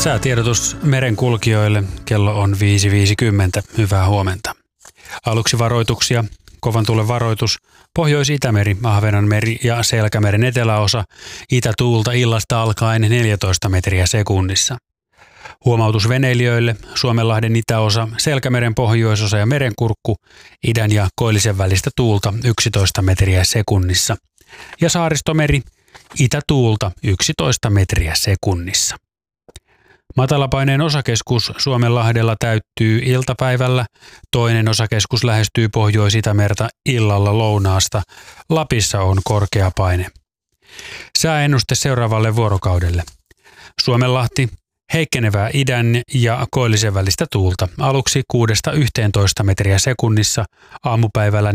Säätiedotus merenkulkijoille. Kello on 5.50. Hyvää huomenta. Aluksi varoituksia. Kovan tuulen varoitus. Pohjois-Itämeri, Ahvenanmeri ja Selkämeren eteläosa. Itätuulta illasta alkaen 14 metriä sekunnissa. Huomautus veneilijöille. Suomenlahden itäosa, Selkämeren pohjoisosa ja Merenkurkku. Idän ja Koillisen välistä tuulta 11 metriä sekunnissa. Ja Saaristomeri. Itätuulta 11 metriä sekunnissa. Matalapaineen osakeskus Suomenlahdella täyttyy iltapäivällä, toinen osakeskus lähestyy Pohjois-Itämerta illalla lounaasta. Lapissa on korkea paine. Sääennuste seuraavalle vuorokaudelle. Suomenlahti, heikkenevää idän ja Koillisen välistä tuulta, aluksi 6–11 metriä sekunnissa, aamupäivällä